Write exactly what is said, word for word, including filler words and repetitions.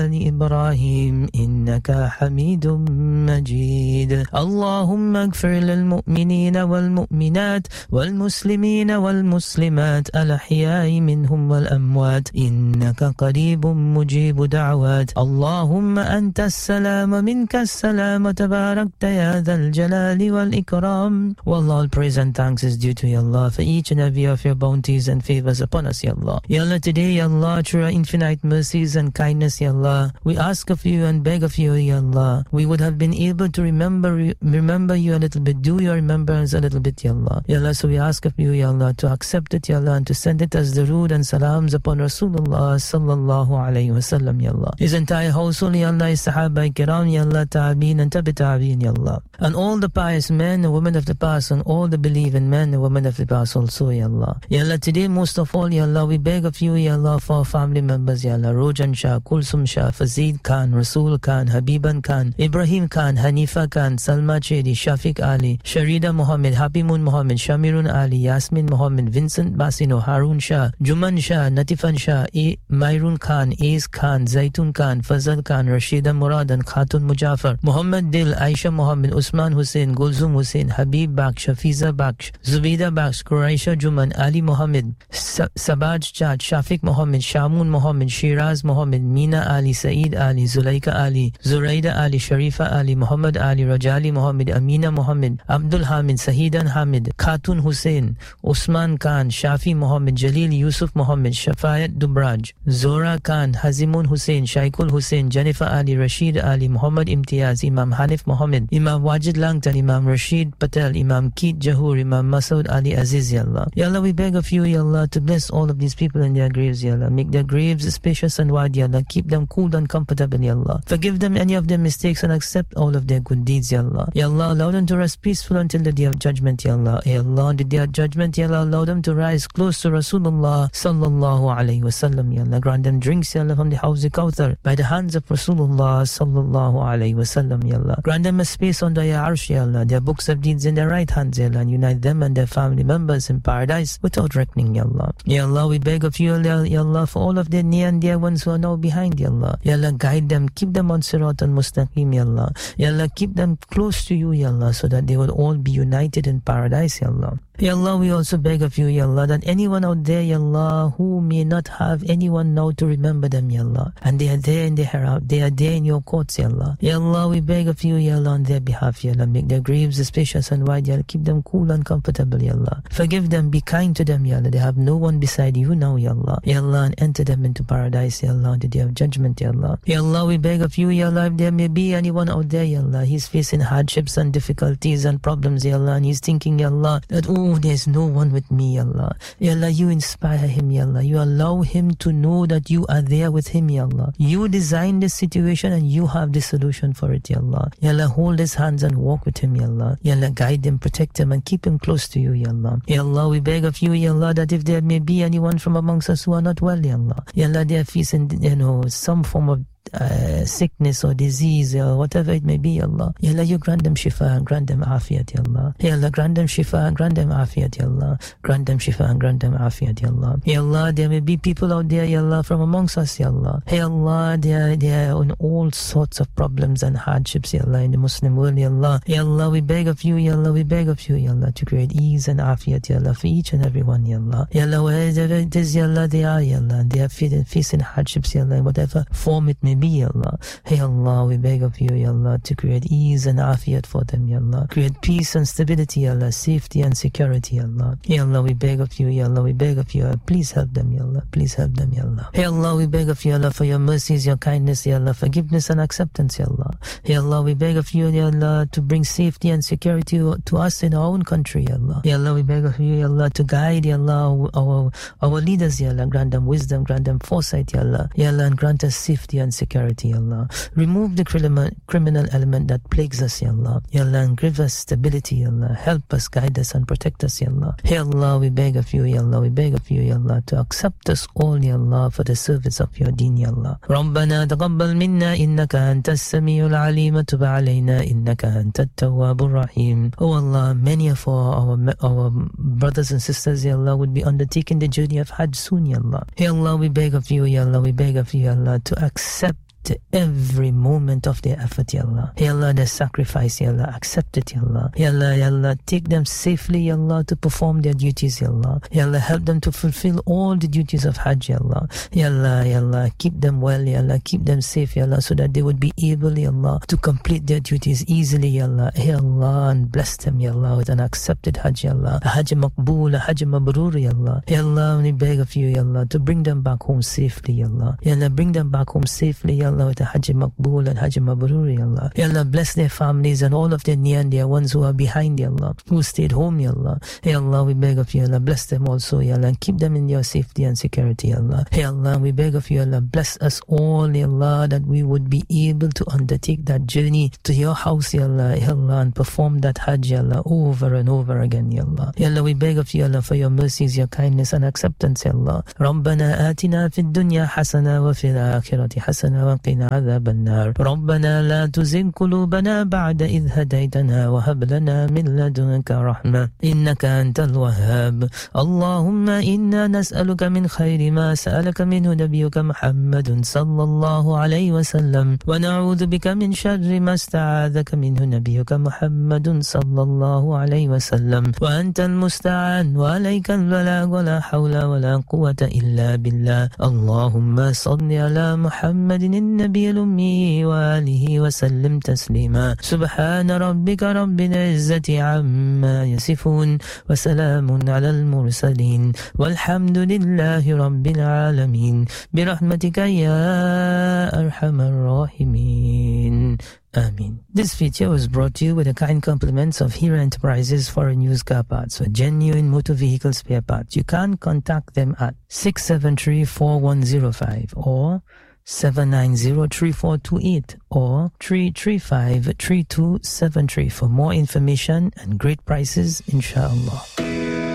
إبراهيم إنك حميد مجيد. اللهم اغفر للمؤمنين والمؤمنات والمسلمين والمسلمات الأحياء منهم والأموات إنك قريب مجيب دعوات. اللهم أنت السلام منك السلام تباركت يا ذا الجلال والإكرام. Wallah, all praise and thanks is due to Ya Allah for each and every of your bounties and favors upon us, Ya Allah. Ya Allah, today, Ya Allah, through your infinite mercies and kindness, Ya Allah, we ask of you and beg of you, Ya Allah, we would have been able to remember remember you a little bit, do your remembrance a little bit, Ya Allah. Ya Allah, so we ask of you, Ya Allah, to accept it, Ya Allah, and to send it as durood and salams upon Rasulullah sallallahu alayhi wa sallam, Ya Allah. His entire household, Ya Allah, his sahaba kiram, Ya Allah, ta'abeen and tabi ta'abeen, Ya Allah. And all the pious men and women of the past, and all the believing men and women of the past also, Ya Allah. Ya Allah, today most of all, Ya Allah, we beg of you, Ya Allah, for our family members, Ya Allah, Rojan Shah, Kulsum Shah, Fazid Khan, Rasul Khan, Habiban Khan, Ibrahim Khan, Hanifa Khan, Salma Chedi, Shafiq Ali, Sharida Muhammad, Habimun Muhammad, Shamirun Ali, Yasmin Muhammad, Vincent Basino, Harun Shah, Juman Shah, Natifan Shah, e- Mairun Khan, Ace Khan, Zaitun Khan, Fazal Khan, Rashida Murad and Khatun Mujafar, Muhammad Dil, Aisha Muhammad, Usman Hussein, Gulzum Hussein, Habib Baksh, Shafiza Baksh, Zubida Baksh, Quraisha Juman, Ali Muhammad, Sa- Sabaj Chad, Shafiq Muhammad, Shamun Muhammad, Shiraz Muhammad, Mina Ali, Saeed Ali, Zulaika Ali, Zuraida Ali, Sharifa Ali, Muhammad Ali, Rajali Muhammad, Amina Muhammad, Abdul Hamid, Sahidan Hamid, Khatun Hussein, Usman Khan, Shafi Muhammad, Jalil Yusuf Muhammad, Shafayat Dubraj, Zora Khan, Hazimun Hussein, Shaikul Hussein, Jennifer Ali, Rashid Ali, Muhammad Imtiaz, Imam Hanif Muhammad, Imam Wajid Langton, Imam Rashid Patel, Imam Keet Jahur, Imam Masood Ali Aziz, Ya Allah. Ya Allah, we beg of you, Ya Allah, to bless all of these people in their graves, Ya Allah. Make their graves spacious and wide, Ya Allah. Keep them cool and comfortable, Ya Allah. Forgive them any of their mistakes and accept all of their good deeds, Ya Allah. Ya Allah, allow them to rest peaceful until the day of judgment, Ya Allah. Ya Allah, on the day of judgment, Ya Allah, allow them to rise close to Rasulullah sallallahu alayhi wa sallam, Ya Allah. Grant them drinks, Ya Allah, from the Hawz Kawthar by the hands of Rasulullah sallallahu alayhi wa sallam, Ya Allah. Grant them a space under your arsh, Ya Allah. Their books of deeds in their right hands, Ya Allah, and unite them and their family members in paradise without reckoning, Ya Allah. Ya Allah, we beg of you, Ya Allah, for all of their near and dear ones who are now behind, Ya Allah. Ya Allah, guide them, keep them on Sirat al-Mustaqim, Ya Allah. Ya Allah, keep them close to you, Ya Allah, so that they will all be united in paradise, Ya Allah. Ya Allah, we also beg of you, Ya Allah, that anyone out there, Ya Allah, who may not have anyone now to remember them, Ya Allah, and they are there in the hereafter, they are there in your courts, Ya Allah. Ya Allah, we beg of you, Ya Allah, on their behalf, Ya Allah, make their graves spacious and wide, Ya Allah, keep them cool and comfortable, Ya Allah. Forgive them, be kind to them, Ya Allah, they have no one beside you now, Ya Allah. Ya Allah, and enter them into paradise, Ya Allah, on the day of judgment, Ya Allah. Ya Allah, we beg of you, Ya Allah, if there may be anyone out there, Ya Allah, he's facing hardships and difficulties and problems, Ya Allah, and he's thinking, Ya Allah, that, oh, there's no one with me, Ya Allah. Ya Allah, you inspire him, Ya Allah. You allow him to know that you are there with him, Ya Allah. You designed this situation and you have the solution for it, Ya Allah. Ya Allah, hold his hands and walk with him, Ya Allah. Ya Allah, guide him, protect him, and keep him close to you, Ya Allah. Ya Allah, we beg of you, Ya Allah, that if there may be anyone from amongst us who are not well, Ya Allah, Ya Allah, they are facing, you know, some form of Uh, sickness or disease or whatever it may be, Ya Allah. Ya Allah, you grant them shifa and grant them afiyat, Ya Allah. Ya Allah, grant them shifa and grant them afiyat, Ya Allah. Grant them shifa and grant them afiyat, Ya Allah. Ya Allah, there may be people out there, Ya Allah, from amongst us, Ya Allah. Ya Allah, they are, they are on all sorts of problems and hardships, Ya Allah, in the Muslim world, Ya Allah. Ya Allah, we beg of you, Ya Allah, we beg of you, Ya Allah, to create ease and afiyat, Ya Allah, for each and every one, Ya Allah. Ya Allah, wherever it is, Ya Allah, they are, Ya Allah, they are facing hardships, Ya Allah, in whatever form it may be, Ya Allah. Hey Allah, we beg of you, Ya Allah, to create ease and afiyat for them, Ya Allah. Create peace and stability, Ya Allah, safety and security, Ya Allah. Ya Allah, we beg of you, Ya Allah, we beg of you, please help them, Ya Allah, please help them, Ya Allah. Hey Allah, we beg of you, Ya Allah, for your mercies, your kindness, Ya Allah, forgiveness and acceptance, Ya Allah. Hey Allah, we beg of you, Ya Allah, to bring safety and security to us in our own country, Ya Allah. Ya Allah, we beg of you, Ya Allah, to guide, Ya Allah, our, our leaders, Ya Allah, grant them wisdom, grant them foresight, Ya Allah. Ya Allah, and grant us safety and security, Ya Allah. Remove the criminal criminal element that plagues us, Ya Allah. Ya Allah, and give us stability, Ya Allah. Help us, guide us, and protect us, Ya Allah. Ya Allah, we beg of you, Ya Allah, we beg of you, Ya Allah, to accept us all, Ya Allah, for the service of your deen, Ya Allah. ربنا تقبل منا إنك أنت السميع العليم وتب علينا إنك أنت التواب الرحيم. Oh Allah, many of our, our, our brothers and sisters, Ya Allah, would be undertaking the journey of Hajj soon, Ya Allah. Ya Allah, we beg of you, Ya Allah, we beg of you, Ya Allah, to accept to every moment of their effort, Ya Allah. Ya Allah, their sacrifice, Ya Allah, accept it, Ya Allah. Ya Allah, Ya Allah, take them safely, Ya Allah, to perform their duties, Ya Allah. Ya Allah, help them to fulfill all the duties of Hajj, Ya Allah. Ya Allah, Ya Allah, keep them well, Ya Allah, keep them safe, Ya Allah, so that they would be able, Ya Allah, to complete their duties easily, Ya Allah. Ya Allah, and bless them, Ya Allah, with an accepted Hajj, Ya Allah. A Hajj Maqbool, a Hajj Mabrur, Ya Allah. Ya Allah, we beg of you, Ya Allah, to bring them back home safely, Ya Allah. Ya Allah, bring them back home safely, Ya Allah, with a Hajj Maqbool and Hajj Mabrur, Ya Allah. Ya Allah, bless their families and all of their near and dear ones who are behind, Ya Allah, who stayed home, Ya Allah. Ya Allah, we beg of you, Ya Allah, bless them also, Ya Allah, and keep them in your safety and security, Ya Allah. Ya Allah, we beg of you, Ya Allah, bless us all, Ya Allah, that we would be able to undertake that journey to your house, Ya Allah, Ya Allah, and perform that Hajj, Ya Allah, over and over again, Ya Allah. Ya Allah, we beg of you, Ya Allah, for your mercies, your kindness and acceptance, Ya Allah. ربنا آتنا في الدنيا حسنة وفي الآخرة حسنة وقنا عذاب النار. ربنا لا تزغ قلوبنا بعد إذ هديتنا وهب لنا من لدنك رحمة إنك أنت الوهاب. اللهم إنا نسألك من خير ما سألك منه نبيك محمد صلى الله عليه وسلم ونعوذ بك من شر ما استعاذك منه نبيك محمد صلى الله عليه وسلم وأنت المستعان وعليك البلاغ ولا حول ولا قوة إلا بالله. اللهم صل على محمد النبي الأمي وآله وسلم تسليما. سبحان ربك رب العزة عما يصفون وسلام على المرسلين والحمد لله رب العالمين برحمتك يا أرحم الراحمين. Amin. This feature was brought to you with the kind compliments of Hero Enterprises Foreign Used Car Parts for genuine motor vehicle spare parts. You can contact them at six seven three, four one zero five or seven nine zero, three four two eight or three three five, three two seven three for more information and great prices, inshallah.